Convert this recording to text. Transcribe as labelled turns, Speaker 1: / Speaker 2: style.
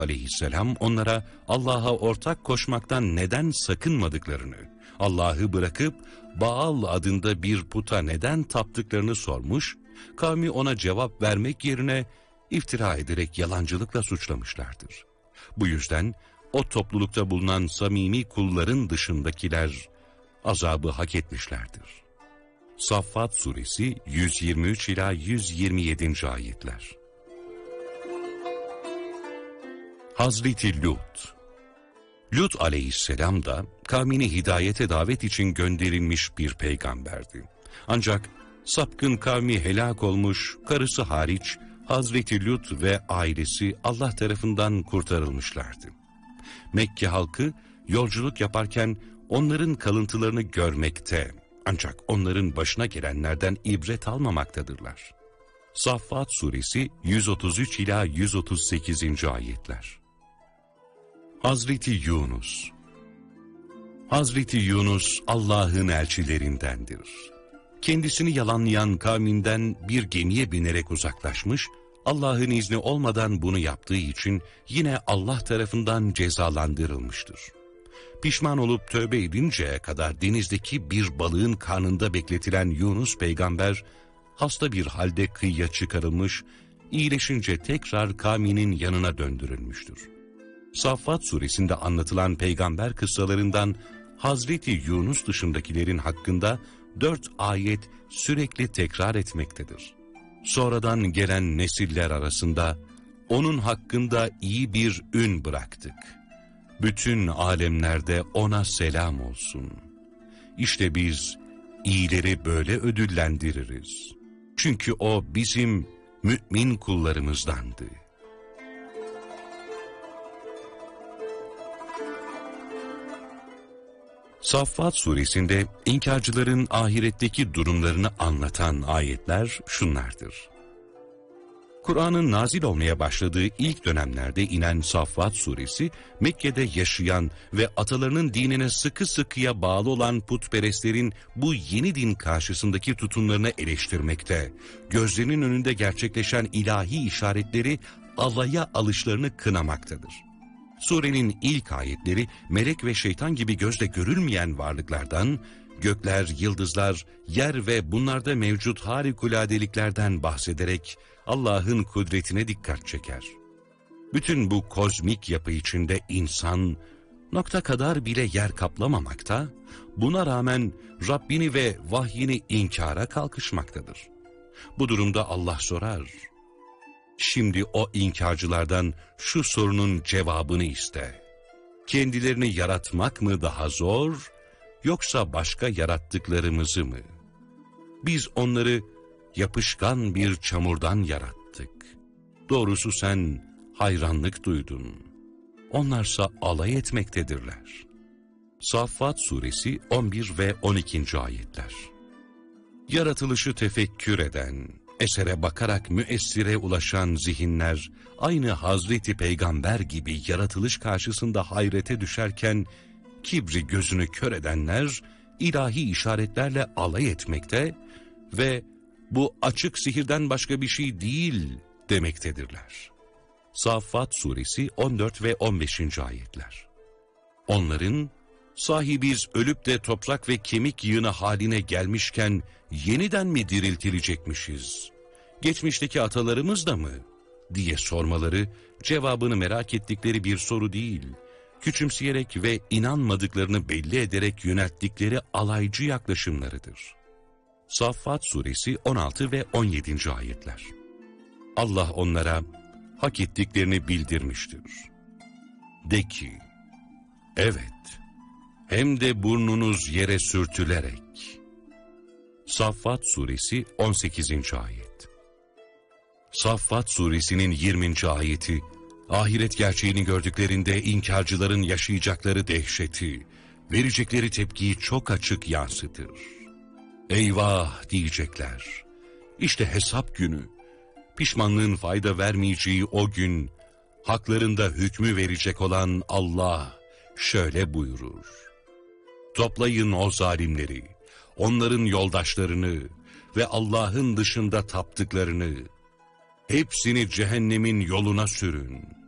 Speaker 1: aleyhisselam onlara Allah'a ortak koşmaktan neden sakınmadıklarını, Allah'ı bırakıp Baal adında bir puta neden taptıklarını sormuş, kavmi ona cevap vermek yerine iftira ederek yalancılıkla suçlamışlardır. Bu yüzden o toplulukta bulunan samimi kulların dışındakiler azabı hak etmişlerdir. Saffat suresi 123 ila 127. ayetler. Hazreti Lut aleyhisselam da kavmini hidayete davet için gönderilmiş bir peygamberdi. Ancak sapkın kavmi helak olmuş, karısı hariç Hazreti Lut ve ailesi Allah tarafından kurtarılmışlardı. Mekke halkı yolculuk yaparken onların kalıntılarını görmekte, ancak onların başına gelenlerden ibret almamaktadırlar. Saffat suresi 133 ila 138. ayetler. Hazreti Yunus Allah'ın elçilerindendir. Kendisini yalanlayan kavminden bir gemiye binerek uzaklaşmış, Allah'ın izni olmadan bunu yaptığı için yine Allah tarafından cezalandırılmıştır. Pişman olup tövbe edinceye kadar denizdeki bir balığın karnında bekletilen Yunus peygamber, hasta bir halde kıyıya çıkarılmış, iyileşince tekrar kavminin yanına döndürülmüştür. Saffat suresinde anlatılan peygamber kıssalarından Hazreti Yunus dışındakilerin hakkında 4 ayet sürekli tekrar etmektedir. Sonradan gelen nesiller arasında onun hakkında iyi bir ün bıraktık. Bütün alemlerde ona selam olsun. İşte biz iyileri böyle ödüllendiririz. Çünkü o bizim mümin kullarımızdandı. Saffat suresinde inkarcıların ahiretteki durumlarını anlatan ayetler şunlardır. Kur'an'ın nazil olmaya başladığı ilk dönemlerde inen Saffat suresi, Mekke'de yaşayan ve atalarının dinine sıkı sıkıya bağlı olan putperestlerin bu yeni din karşısındaki tutumlarını eleştirmekte, gözlerinin önünde gerçekleşen ilahi işaretleri alaya alışlarını kınamaktadır. Surenin ilk ayetleri melek ve şeytan gibi gözle görülmeyen varlıklardan, gökler, yıldızlar, yer ve bunlarda mevcut harikuladeliklerden bahsederek Allah'ın kudretine dikkat çeker. Bütün bu kozmik yapı içinde insan nokta kadar bile yer kaplamamakta, buna rağmen Rabbini ve vahyini inkara kalkışmaktadır. Bu durumda Allah sorar, şimdi o inkarcılardan şu sorunun cevabını iste. Kendilerini yaratmak mı daha zor, yoksa başka yarattıklarımızı mı? Biz onları yapışkan bir çamurdan yarattık. Doğrusu sen hayranlık duydun. Onlarsa alay etmektedirler. Saffat suresi 11 ve 12. ayetler. Yaratılışı tefekkür eden, esere bakarak müessire ulaşan zihinler, aynı Hazreti Peygamber gibi yaratılış karşısında hayrete düşerken, kibri gözünü kör edenler, ilahi işaretlerle alay etmekte ve bu açık sihirden başka bir şey değil demektedirler. Saffat suresi 14 ve 15. ayetler. Onların, sahi biz ölüp de toprak ve kemik yığını haline gelmişken yeniden mi diriltilecekmişiz? Geçmişteki atalarımız da mı? Diye sormaları, cevabını merak ettikleri bir soru değil, küçümseyerek ve inanmadıklarını belli ederek yönelttikleri alaycı yaklaşımlarıdır. Saffat suresi 16 ve 17. ayetler. Allah onlara hak ettiklerini bildirmiştir. De ki, evet, hem de burnunuz yere sürtülerek. Saffat suresi 18. ayet. Saffat suresinin 20. ayeti, ahiret gerçeğini gördüklerinde inkarcıların yaşayacakları dehşeti, verecekleri tepkiyi çok açık yansıtır. Eyvah diyecekler. İşte hesap günü, pişmanlığın fayda vermeyeceği o gün, haklarında hükmü verecek olan Allah şöyle buyurur. Toplayın o zalimleri, onların yoldaşlarını ve Allah'ın dışında taptıklarını, hepsini cehennemin yoluna sürün.